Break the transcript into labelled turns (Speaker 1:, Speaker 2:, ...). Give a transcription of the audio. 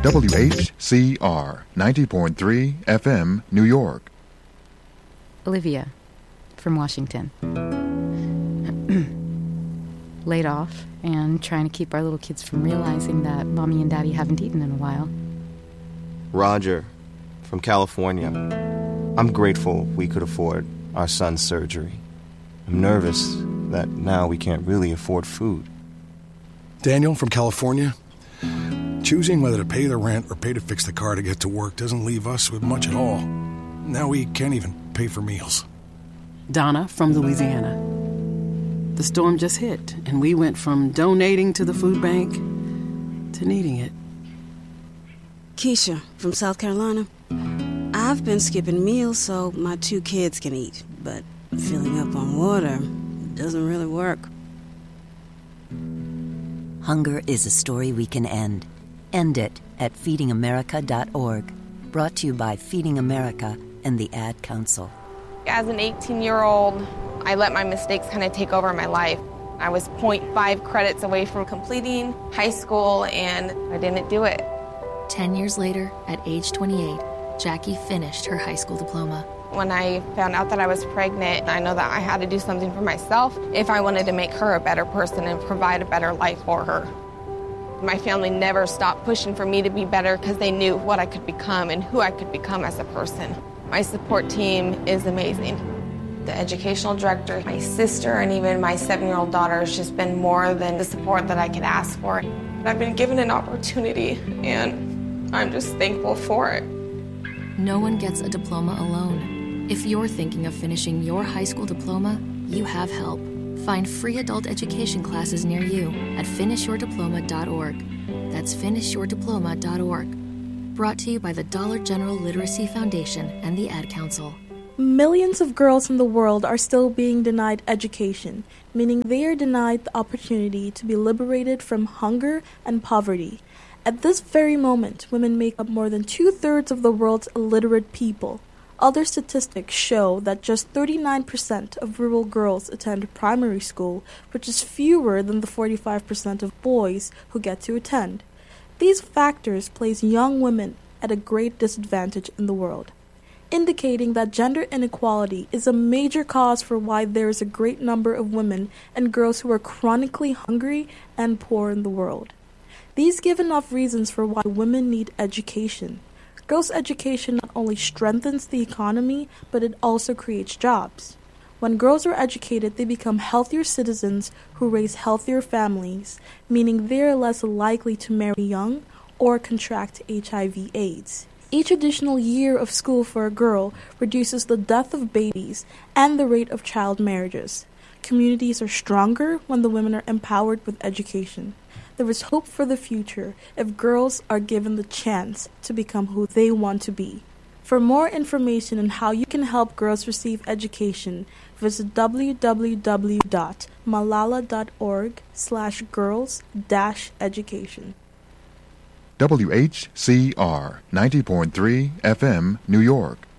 Speaker 1: WHCR 90.3 FM, New York.
Speaker 2: Olivia from Washington. Laid off and trying to keep our little kids from realizing that Mommy and Daddy haven't eaten in a while.
Speaker 3: Roger from California. I'm grateful we could afford our son's surgery. I'm nervous that now we can't really afford food.
Speaker 4: Daniel from California. Choosing whether to pay the rent or pay to fix the car to get to work doesn't leave us with much at all. Now we can't even pay for meals.
Speaker 5: Donna from Louisiana. The storm just hit, and we went from donating to the food bank to needing it.
Speaker 6: Keisha from South Carolina. I've been skipping meals so my 2 kids can eat, but filling up on water doesn't really work.
Speaker 7: Hunger is a story we can end. End it at feedingamerica.org. Brought to you by Feeding America and the Ad Council.
Speaker 8: As an 18-year-old, I let my mistakes kind of take over my life. I was 0.5 credits away from completing high school, and I didn't do it.
Speaker 9: 10 years later, at age 28, Jackie finished her high school diploma.
Speaker 8: When I found out that I was pregnant, I know that I had to do something for myself if I wanted to make her a better person and provide a better life for her. My family never stopped pushing for me to be better because they knew what I could become and who I could become as a person. My support team is amazing. The educational director, my sister, and even my 7-year-old daughter has just been more than the support that I could ask for. I've been given an opportunity, and I'm just thankful for it.
Speaker 9: No one gets a diploma alone. If you're thinking of finishing your high school diploma, you have help. Find free adult education classes near you at finishyourdiploma.org. That's finishyourdiploma.org. Brought to you by the Dollar General Literacy Foundation and the Ad Council.
Speaker 10: Millions of girls in the world are still being denied education, meaning they are denied the opportunity to be liberated from hunger and poverty. At this very moment, women make up more than 2/3 of the world's illiterate people. Other statistics show that just 39% of rural girls attend primary school, which is fewer than the 45% of boys who get to attend. These factors place young women at a great disadvantage in the world, indicating that gender inequality is a major cause for why there is a great number of women and girls who are chronically hungry and poor in the world. These give enough reasons for why women need education. Girls' education not only strengthens the economy, but it also creates jobs. When girls are educated, they become healthier citizens who raise healthier families, meaning they are less likely to marry young or contract HIV/AIDS. Each additional year of school for a girl reduces the death of babies and the rate of child marriages. Communities are stronger when the women are empowered with education. There is hope for the future if girls are given the chance to become who they want to be. For more information on how you can help girls receive education, visit www.malala.org/girls-education.
Speaker 1: WHCR 90.3 FM, New York.